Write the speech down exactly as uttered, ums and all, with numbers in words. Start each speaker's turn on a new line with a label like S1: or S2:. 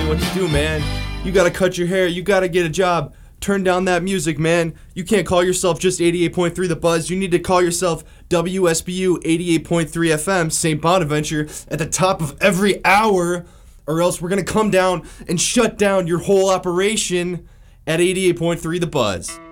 S1: you what to do, man. You gotta cut your hair. You gotta get a job. Turn down that music, man. You can't call yourself just eighty-eight point three The Buzz. You need to call yourself W S B U eighty-eight point three F M, Saint Bonaventure, at the top of every hour, or else we're gonna come down and shut down your whole operation at eighty-eight point three The Buzz.